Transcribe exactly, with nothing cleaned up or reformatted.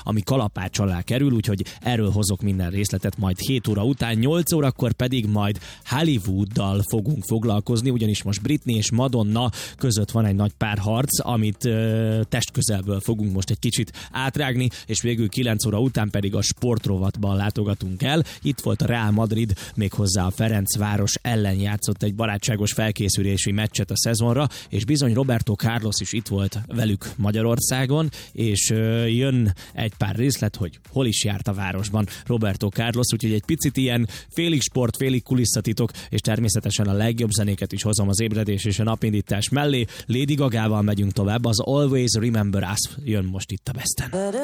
ami kalapács alá kerül, úgyhogy erről hozok minden részletet majd hét óra után, nyolc órakor pedig majd Hollywooddal fogunk foglalkozni, ugyanis most Britney és Madonna között van egy nagy párharc, amit ö, testközelből fogunk most egy kicsit átrágni, és végül kilenc óra után pedig a sportrovatban látogatunk el. Itt volt a Real Madrid, méghozzá a Ferencváros ellen játszott egy barátságos felkészülési meccset a szezonra, és bizony Roberto Carlos is itt volt velük Magyarországon, és ö, jön egy pár részlet, hogy hol is járt a városban Roberto Carlos, úgyhogy egy picit ilyen félig sport, félig kulisszatitok, és természetesen a legjobb zenéket is hozom az ébredés és a napindítás mellé. Lady Gagával megyünk tovább, az Always Remember Us jön most itt a Besten.